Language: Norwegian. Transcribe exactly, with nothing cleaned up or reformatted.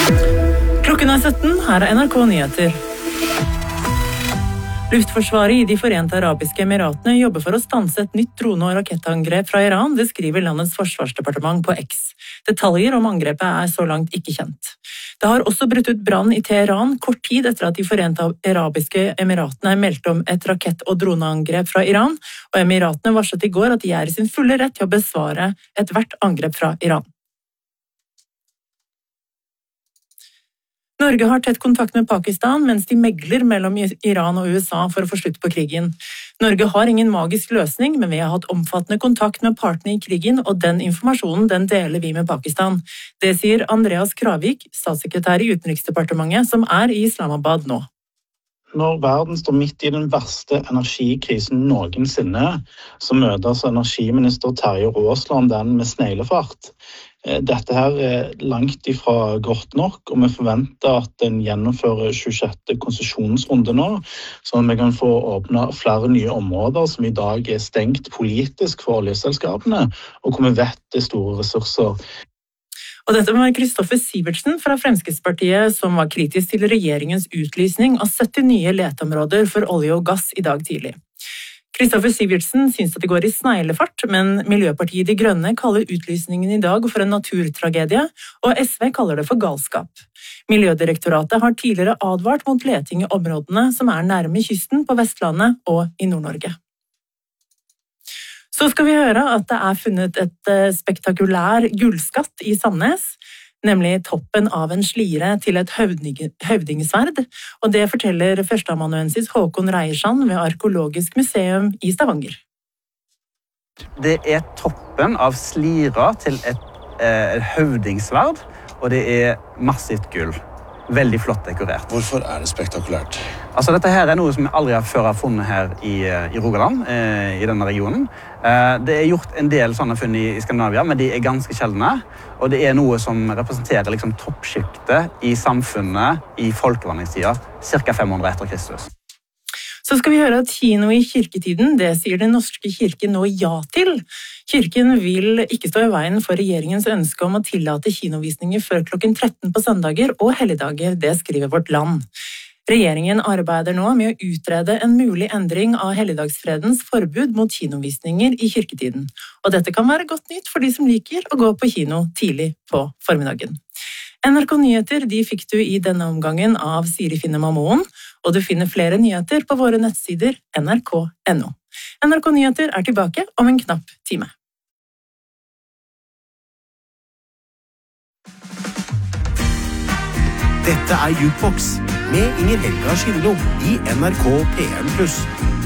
Klokken er sytten, her er N R K Nyheter. Luftforsvaret i de Forente Arabiske Emiratene jobber for å stanse et nytt drone- og rakettangrep fra Iran, det skriver landets forsvarsdepartement på X. Detaljer om angrepet er så langt ikke kjent. Det har også brutt ut brann i Teheran kort tid etter at de Forente Arabiske Emiratene meldte om et rakett- og droneangrep fra Iran, og Emiratene varslet i går at de er i sin fulle rett til å besvare et hvert angrep fra Iran. Norge har tett kontakt med Pakistan mens de megler mellom Iran og U S A for å få slutt på krigen. Norge har ingen magisk løsning, men vi har hatt omfattende kontakt med partene i krigen, og den informasjonen den deler vi med Pakistan. Det sier Andreas Kravik, statssekretær i Utenriksdepartementet, som er i Islamabad nå. Når verden står midt i den verste energikrisen noensinne, så møtes energiminister Terje Aasland den med sneglefart. Dette her er langt ifra godt nok, og vi forventer at den gjennomfører tjuesjette konsesjonsrunde nå, så vi kan få åpne flere nye områder som i dag er stengt politisk for oljeselskapene, og hvor vi vet det er store ressurser. Og dette var Kristoffer Sivertsen fra Fremskrittspartiet som var kritisk til regjeringens utlysning av sytti nye leteområder for olje og gass i dag tidlig. Kristoffer Sivertsen synes at det går i sneglefart, men Miljøpartiet De Grønne kaller utlysningen i dag for en naturtragedie, og S V kaller det for galskap. Miljødirektoratet har tidligere advart mot leting i områdene som er nærme kysten på Vestlandet og i Nord-Norge. Så skal vi høre at det er funnet et spektakulær gullskatt i Sandnes, nemlig toppen av en slire til et høvdingsverd, og det forteller førsteamanuensis Håkon Reiersand ved Arkeologisk museum i Stavanger. Det er toppen av slira til et, et høvdingsverd, og det er massivt gull. Veldig flott dekorert. Hvorfor er det spektakulært? Altså, dette her er noe som vi aldri har før har funnet her i, i Rogaland, eh, i denne regionen. Eh, det er gjort en del sånne funn i, i Skandinavia, men de er ganske sjeldne. Og det er noe som representerer liksom, toppskiktet i samfunnet i folkevandringstida, ca. fem hundre etter Kristus. Så skal vi høre at kino i kirketiden, det sier Den norske kirke nå ja til. Kirken vil ikke stå i veien for regjeringens ønske om å tillate kinovisninger før klokken tretten på søndager og helligdager, det skriver Vårt Land. Regjeringen arbeider nå med å utrede en mulig endring av helligdagsfredens forbud mot kinovisninger i kirketiden. Og dette kan være godt nytt for de som liker å gå på kino tidlig på formiddagen. N R K Nyheter de fikk du i denne omgangen av Siri Finne Mamoen, og du finner flere nyheter på våre nettsider N R K punktum N O. N R K Nyheter er tilbake om en knapp time. Dette er Jukebox med Inger Helga Skindlo i N R K P en pluss.